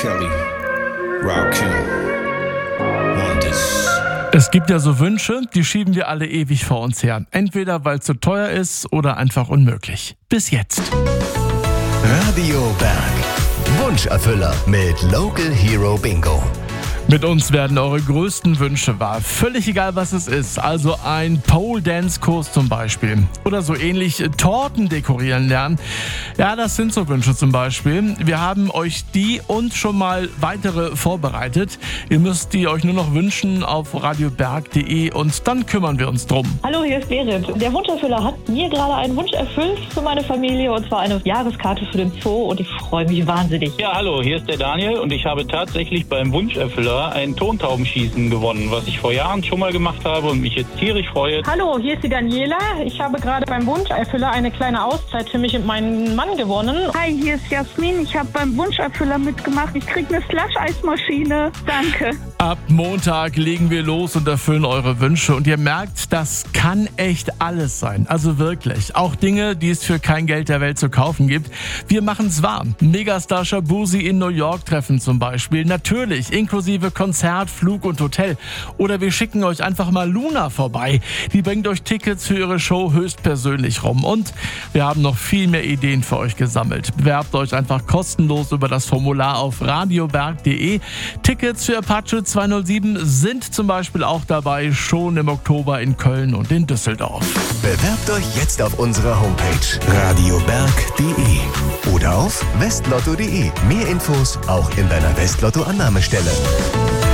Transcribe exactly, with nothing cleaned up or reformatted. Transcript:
Kelly, Rakim, want this. Es gibt ja so Wünsche, die schieben wir alle ewig vor uns her. Entweder weil es zu teuer ist oder einfach unmöglich. Bis jetzt. Radio Berg. Wunscherfüller mit Local Hero Bingo. Mit uns werden eure größten Wünsche wahr. Völlig egal, was es ist. Also ein Pole-Dance-Kurs zum Beispiel. Oder so ähnlich Torten dekorieren lernen. Ja, das sind so Wünsche zum Beispiel. Wir haben euch die und schon mal weitere vorbereitet. Ihr müsst die euch nur noch wünschen auf radioberg punkt de und dann kümmern wir uns drum. Hallo, hier ist Berit. Der Wunscherfüller hat mir gerade einen Wunsch erfüllt für meine Familie und zwar eine Jahreskarte für den Zoo und ich freue mich wahnsinnig. Ja, hallo, hier ist der Daniel und ich habe tatsächlich beim Wunscherfüller ein Tontaubenschießen gewonnen, was ich vor Jahren schon mal gemacht habe und mich jetzt tierisch freue. Hallo, hier ist die Daniela. Ich habe gerade beim Wunscherfüller eine kleine Auszeit für mich und meinen Mann gewonnen. Hi, hier ist Jasmin. Ich habe beim Wunscherfüller mitgemacht. Ich kriege eine Slush-Eismaschine. Danke. Ab Montag legen wir los und erfüllen eure Wünsche. Und ihr merkt, das kann echt alles sein. Also wirklich. Auch Dinge, die es für kein Geld der Welt zu kaufen gibt. Wir machen es wahr. Megastar Shaboozey in New York treffen zum Beispiel. Natürlich, inklusive Konzert, Flug und Hotel. Oder wir schicken euch einfach mal Luna vorbei. Die bringt euch Tickets für ihre Show höchstpersönlich rum. Und wir haben noch viel mehr Ideen für euch gesammelt. Bewerbt euch einfach kostenlos über das Formular auf radioberg punkt de. Tickets für Apache zweihundertsieben sind zum Beispiel auch dabei, schon im Oktober in Köln und in Düsseldorf. Bewerbt euch jetzt auf unserer Homepage radioberg punkt de oder auf westlotto punkt de. Mehr Infos auch in deiner Westlotto-Annahmestelle.